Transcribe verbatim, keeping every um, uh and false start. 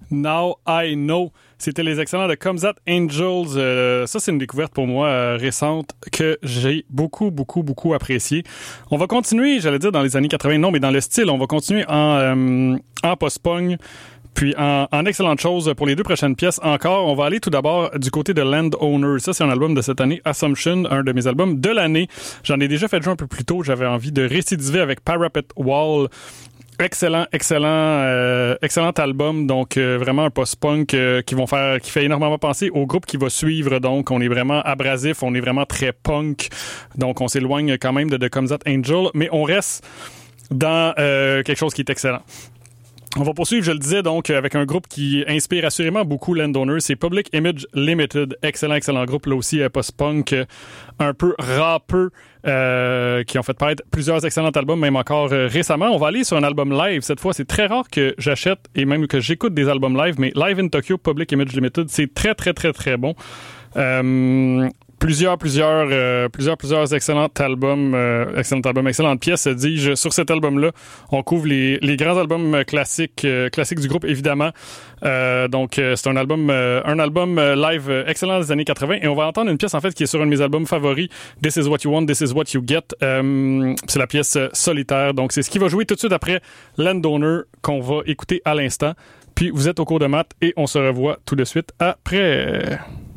Now I Know. C'était les excellents de Comes At Angels. Euh, ça, c'est une découverte pour moi euh, récente que j'ai beaucoup, beaucoup, beaucoup appréciée. On va continuer, j'allais dire dans les années quatre-vingts, non, mais dans le style. On va continuer en, euh, en post-punk. Puis en, en excellente chose pour les deux prochaines pièces encore, on va aller tout d'abord du côté de Landowner. Ça, c'est un album de cette année, Assumption, un de mes albums de l'année. J'en ai déjà fait jouer un peu plus tôt. J'avais envie de récidiver avec Parapet Wall. Excellent, excellent, euh, excellent album. Donc euh, vraiment un post-punk euh, qui vont faire, qui fait énormément penser au groupe qui va suivre. Donc on est vraiment abrasif, on est vraiment très punk. Donc on s'éloigne quand même de The Comes At Angel, mais on reste dans euh, quelque chose qui est excellent. On va poursuivre, je le disais, donc, avec un groupe qui inspire assurément beaucoup Landowner. C'est Public Image Limited. Excellent, excellent groupe, là aussi, post-punk, un peu rappeux, euh, qui ont fait paraître plusieurs excellents albums, même encore euh, récemment. On va aller sur un album live. Cette fois, c'est très rare que j'achète et même que j'écoute des albums live, mais Live in Tokyo, Public Image Limited, c'est très, très, très, très bon. Euh... Plusieurs, plusieurs, euh, plusieurs, plusieurs excellents albums, euh, excellents albums, excellentes pièces, dis-je. Sur cet album-là, on couvre les, les grands albums classiques, euh, classiques du groupe, évidemment. Euh, donc, euh, c'est un album, euh, un album live excellent des années quatre-vingts. Et on va entendre une pièce, en fait, qui est sur un de mes albums favoris, This Is What You Want, This Is What You Get. Euh, c'est la pièce Solitaire. Donc, c'est ce qui va jouer tout de suite après Landowner, qu'on va écouter à l'instant. Puis, vous êtes au cours de maths et on se revoit tout de suite après.